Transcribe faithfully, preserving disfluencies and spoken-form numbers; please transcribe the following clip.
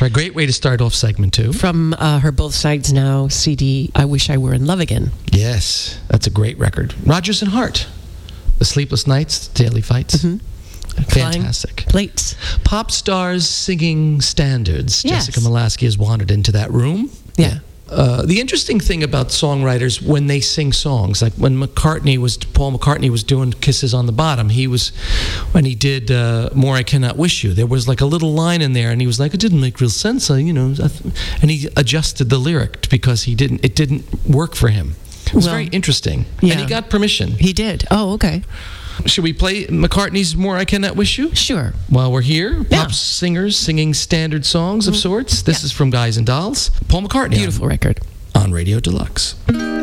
A great way to start off segment two. From uh, her Both Sides Now C D, I Wish I Were in Love Again. Yes, that's a great record. Rodgers and Hart, The Sleepless Nights, Daily Fights. Mm-hmm. Fantastic. Flying plates. Pop stars singing standards. Yes. Jessica Malasky has wandered into that room. Yeah. Uh, the interesting thing about songwriters when they sing songs, like when McCartney was, Paul McCartney was doing Kisses on the Bottom, he was, when he did uh, More I Cannot Wish You, there was like a little line in there and he was like, it didn't make real sense, I, you know, I th-, and he adjusted the lyric because he didn't, it didn't work for him. It was Well, very interesting. yeah. And he got permission. He did. Oh, okay. Should we play McCartney's More I Cannot Wish You? Sure. While we're here, Yeah. pop singers singing standard songs of sorts. This Yeah. is from Guys and Dolls. Paul McCartney. Beautiful record. On, on Radio Deluxe.